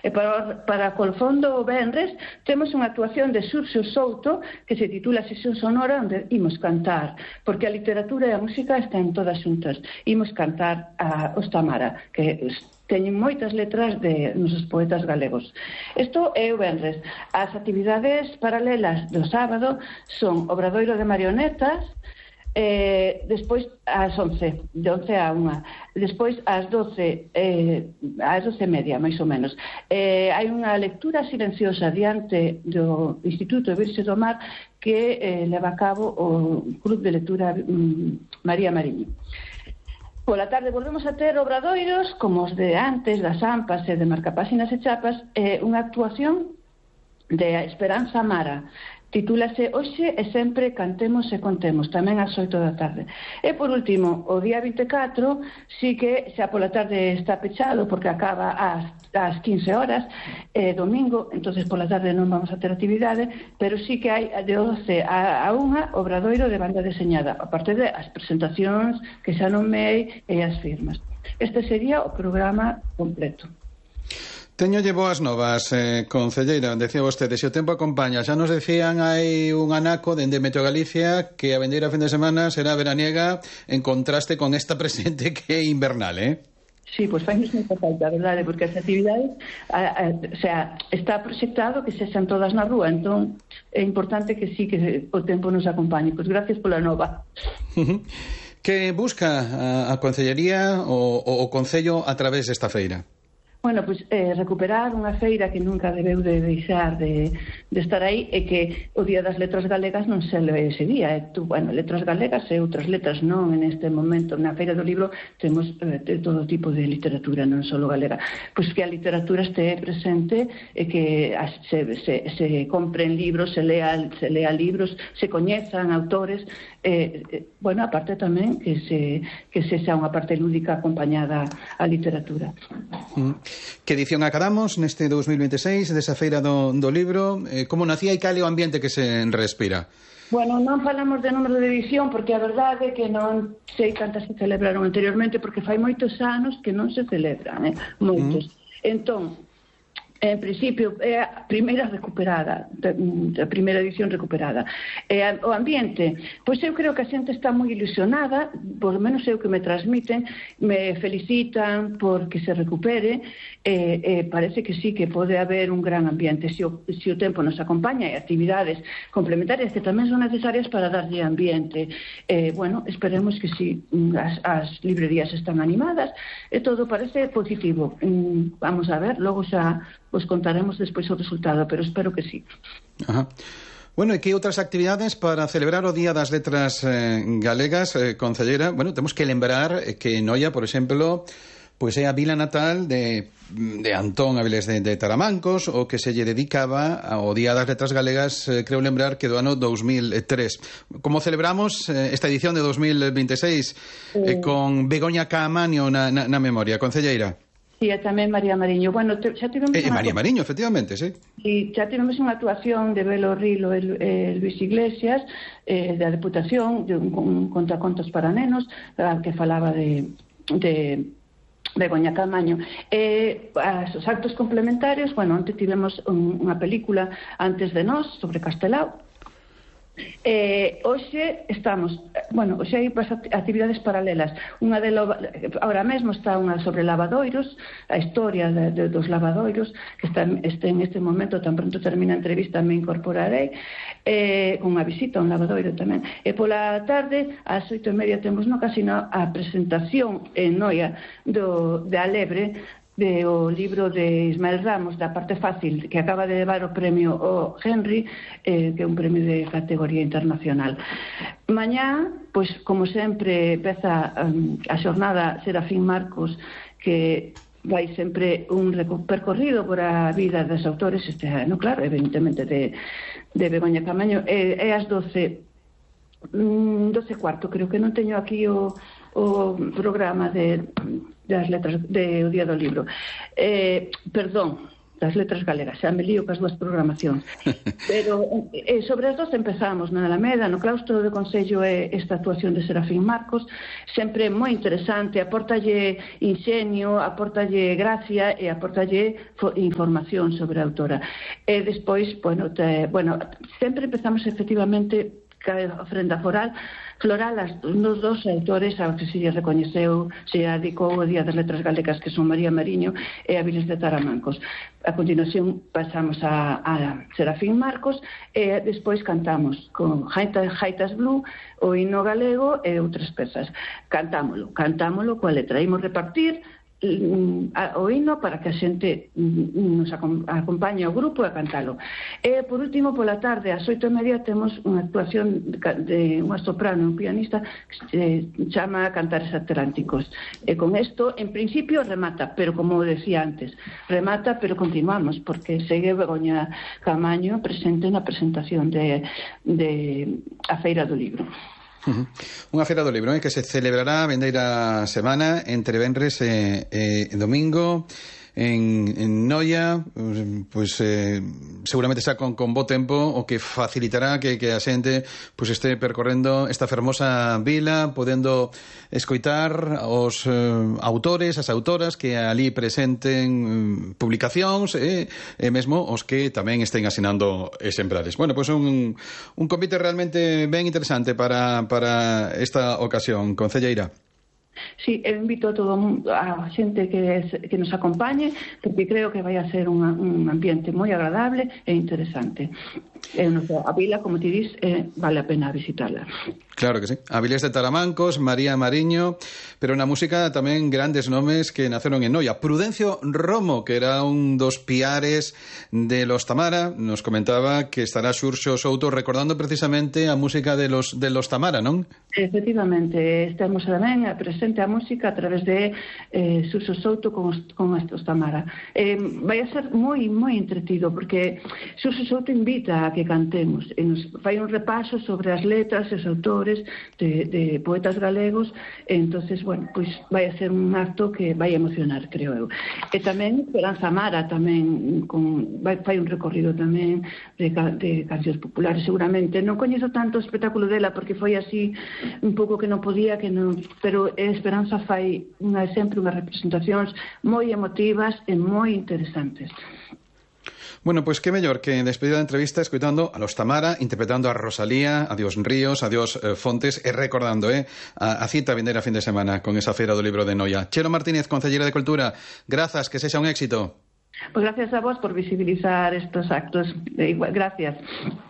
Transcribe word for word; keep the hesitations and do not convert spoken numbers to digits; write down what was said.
E para, para Colofón do Benres temos unha actuación de Xurxo Souto que se titula Sesión Sonora, onde imos cantar, porque a literatura e a música están todas xuntas. Imos cantar a Os Tamara, que teñen moitas letras de nosos poetas galegos. Isto é o venres. As actividades paralelas do sábado son Obradoiro de Marionetas, eh, despois ás once, de once a unha, despois ás doce, eh, ás doce e media, máis ou menos. Eh, hai unha lectura silenciosa diante do Instituto Virxe do Mar que eh, leva a cabo o Club de Lectura mm, María Mariño. Pola tarde volvemos a ter obradoiros como os de antes, das AMPAs e de marcapáxinas e chapas, eh, unha actuación de Esperanza Mara. Titúlase Hoxe e sempre cantemos e contemos, tamén ás oito da tarde. E por último, o día vinte e catro, sí que xa pola tarde está pechado porque acaba ás, ás quince horas, eh, domingo, entonces pola tarde non vamos a ter actividade, pero sí que hai de doce a unha obradoiro de banda deseñada, aparte de as presentacións que xa nomei e as firmas. Este sería o programa completo. Teñolle boas novas, eh, concelleira, decía vostede, se o tempo acompaña. Xa nos decían hai un anaco dende Meteo Galicia que a vendeira fin de semana será veraniega en contraste con esta presente que é invernal, eh? Sí, pois pues fainos moita falta, a verdade, porque as actividades, a, a, o sea, está proxectado que sexan todas na rúa, entón é importante que sí que o tempo nos acompañe. Pois pues gracias pola nova. Que busca a, a concellería o, o, o concello a través desta feira? Bueno, pois eh, recuperar unha feira que nunca debeu de deixar de, de estar aí e que o Día das Letras Galegas non se le ese día. E tú, bueno, letras galegas e outras letras non en este momento. Na Feira do Libro temos eh, de todo tipo de literatura, non só galega. Pois que a literatura este presente e que as, se, se, se compren libros, se lea, se lea libros, se coñezan autores. Eh, eh, bueno, aparte tamén que se que se xa unha parte lúdica acompañada á literatura. Mm. Que edición acabamos neste dos mil veintiséis desa Feira do, do Libro? Eh, como nacía e cal é o ambiente que se respira? Bueno, non falamos de número de edición porque a verdade é que non sei cantas se celebraron anteriormente porque fai moitos anos que non se celebran, eh? moitos. Mm. Entón, en principio é a primeira recuperada, a primeira edición recuperada. E o ambiente, pois eu creo que a xente está moi ilusionada, por lo menos é o que me transmiten, me felicitan porque se recupere, e, e parece que sí que pode haber un gran ambiente se o, se o tempo nos acompaña e actividades complementarias que tamén son necesarias para darlle ambiente. E, bueno, esperemos que sí, as, as librerías están animadas e todo parece positivo. Vamos a ver, logo xa os contaremos despois o resultado, pero espero que sí. Ajá. Bueno, e que outras actividades para celebrar o Día das Letras eh, Galegas, eh, concellera? Bueno, temos que lembrar que Noia, por exemplo, pois é a vila natal de, de Antón Avilés de, de Taramancos, o que se lle dedicaba ao Día das Letras Galegas, eh, creo lembrar que do ano dos mil tres. Como celebramos eh, esta edición de dos mil veintiséis eh, con Begoña Caamaño na, na, na memoria, concelleira? Sí, e tamén María Mariño. Bueno, te, xa tivemos... Eh, María Mariño, efectivamente, sí. Sí, xa tivemos unha actuación de Belo Rilo e eh, Luis Iglesias, eh, da Deputación, de un, un contacontos para nenos, que falaba de... de Begoña Caamaño. Eh, as, os actos complementarios, bueno, onte tivemos un, unha película Antes de nós, sobre Castelao. Eh, hoxe estamos, bueno, hoxe hai actividades paralelas. Unha de lo, ahora mesmo está unha sobre lavadoiros, a historia de, de, dos lavadoiros, que está este, en este momento, tan pronto termina a entrevista me incorporarei, eh, con unha visita a un lavadoiro tamén. E pola tarde, ás oito e media temos no casino a presentación en Noia do, de Alebre, de o libro de Ismael Ramos, da Parte Fácil, que acaba de levar o premio o Henry, eh, que é un premio de categoría internacional. Mañá, pois, como sempre, peza um, a xornada Serafín Marcos, que vai sempre un percorrido por a vida dos autores, este ano, claro, evidentemente, de, de Begoña Caamaño, e, e as doce, doce cuarto, creo que non teño aquí o, o programa de... das letras de o Día do Libro. Eh, perdón, das letras galegas, xa me lío cas dúas programacións. Pero eh, sobre as doce empezamos na Alameda, no claustro de Consello, é esta actuación de Serafín Marcos, sempre moi interesante, aportalle inxenio, aportalle gracia e aportalle información sobre a autora. E despois, bueno, te, bueno sempre empezamos efectivamente a ofrenda floral, floral as nos dos autores aos que se lle recoñeceu, se adicou o Día das Letras Galegas, que son María Mariño e Avilés de Taramancos. A continuación pasamos a, a Serafín Marcos e despois cantamos con Jaitas, Jaitas Blue, o himno galego e outras pezas. Cantámolo, cantámolo coa letra. Imos repartir o himno para que a xente nos acompañe ao grupo a cantalo. E por último, pola tarde ás oito e media temos unha actuación de unha soprano e un pianista que se chama Cantares Atlánticos, e con isto en principio remata, pero como decía antes, remata pero continuamos, porque segue Begoña Camaño presente na presentación de, de a Feira do Libro. Uh-huh. Unha feira do libro eh, que se celebrará a vendeira semana entre venres e, e domingo en, en Noia, pues, eh, seguramente xa con, con bo tempo, o que facilitará que, que a xente pues, este percorrendo esta fermosa vila, podendo escoitar os eh, autores, as autoras que ali presenten publicacións e, e mesmo os que tamén estén asinando exemplares. Bueno, pues un, un convite realmente ben interesante para, para esta ocasión, concelleira. Sí, eu invito a todo a xente que, es, que nos acompañe, porque creo que vai a ser unha, un ambiente moi agradable e interesante. E a vila, como ti dis, eh, vale a pena visitarla. Claro que sí. Avilés de Taramancos, María Mariño, pero na música tamén grandes nomes que naceron en Noia. Prudencio Romo, que era un dos piares de los Tamara, nos comentaba que estará Xurxo Souto recordando precisamente a música de los, de los Tamara, non? Efectivamente, estamos tamén presente a música a través de eh, Xurxo Souto con, con estos Tamara. Eh, vai a ser moi, moi entretido, porque Xurxo Souto invita a que cantemos, e nos fai un repaso sobre as letras e os autores de, de poetas galegos, e entonces, bueno, pois vai a ser un acto que vai emocionar, creo eu. E tamén Esperanza Mara tamén con, vai, fai un recorrido tamén de, de cancións populares, seguramente. Non coñezo tanto o espectáculo dela porque foi así un pouco que non podía, que non, pero Esperanza fai unha, sempre unhas representacións moi emotivas e moi interesantes. Bueno, pues qué mellor que despedida de entrevista escoitando a los Tamara, interpretando a Rosalía, a Dios Ríos, a Dios eh, Fontes e recordando eh, a, a cita vindeira fin de semana con esa feira do libro de Noia. Chelo Martínez, Concellera de Cultura, grazas, que sexa un éxito. Pues gracias a vos por visibilizar estos actos. Gracias.